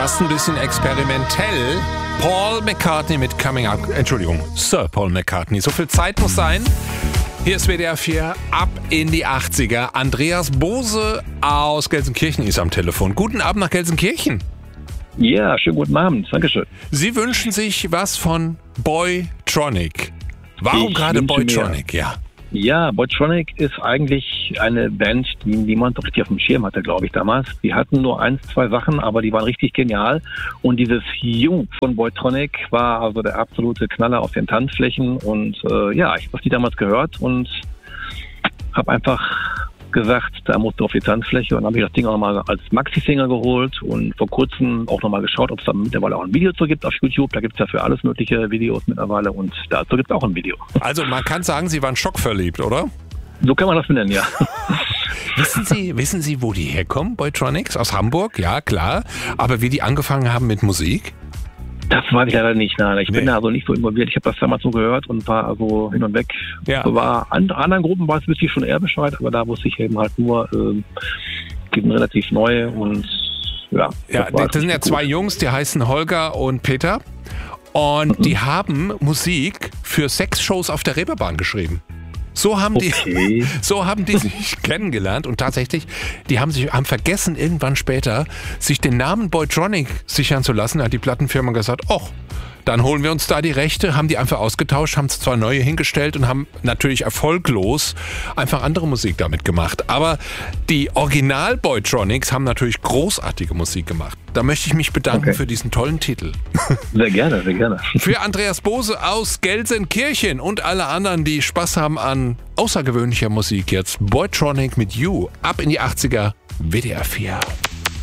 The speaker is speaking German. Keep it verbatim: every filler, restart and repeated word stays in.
fast ein bisschen experimentell. Paul McCartney mit Coming Up. Entschuldigung, Sir Paul McCartney. So viel Zeit muss sein. Hier ist W D R vier, ab in die achtziger. Andreas Bose aus Gelsenkirchen ist am Telefon. Guten Abend nach Gelsenkirchen. Ja, schönen guten Abend. Dankeschön. Sie wünschen sich was von Boytronic. Warum Ich gerade wünsche Boytronic? mir- Ja. Ja, Boytronic ist eigentlich eine Band, die niemand so richtig auf dem Schirm hatte, glaube ich, damals. Die hatten nur eins, zwei Sachen, aber die waren richtig genial. Und dieses You von Boytronic war also der absolute Knaller auf den Tanzflächen. Und äh, ja, ich habe die damals gehört und habe einfach gesagt, da musst du auf die Tanzfläche. Und dann habe ich das Ding auch nochmal als Maxi-Singer geholt und vor kurzem auch nochmal geschaut, ob es da mittlerweile auch ein Video zu gibt auf YouTube. Da gibt es ja für alles mögliche Videos mittlerweile und dazu gibt es auch ein Video. Also man kann sagen, Sie waren schockverliebt, oder? So kann man das benennen, ja. Wissen Sie, wissen Sie, wo die herkommen, Boytronics? Aus Hamburg? Ja, klar. Aber wie die angefangen haben mit Musik? Das weiß ich leider nicht. Nein, ich Nee. bin da also nicht so involviert. Ich habe das damals so gehört und war also hin und weg. Ja. War an anderen Gruppen weiß ich schon eher Bescheid, aber da wusste ich eben halt nur, ähm, die sind relativ neu und ja. Ja, das war das sind ja richtig zwei gut. Jungs, die heißen Holger und Peter. Und Mhm. die haben Musik für Sexshows auf der Reeperbahn geschrieben. So haben die, Okay. so haben die sich kennengelernt und tatsächlich, die haben sich, haben vergessen irgendwann später, sich den Namen Boytronic sichern zu lassen. Da hat die Plattenfirma gesagt, och, dann holen wir uns da die Rechte, haben die einfach ausgetauscht, haben zwei neue hingestellt und haben natürlich erfolglos einfach andere Musik damit gemacht. Aber die Original-Boytronics haben natürlich großartige Musik gemacht. Da möchte ich mich bedanken Okay. für diesen tollen Titel. Sehr gerne, sehr gerne. Für Andreas Bose aus Gelsenkirchen und alle anderen, die Spaß haben an außergewöhnlicher Musik jetzt. Boytronic mit You. Ab in die achtziger, W D R vier.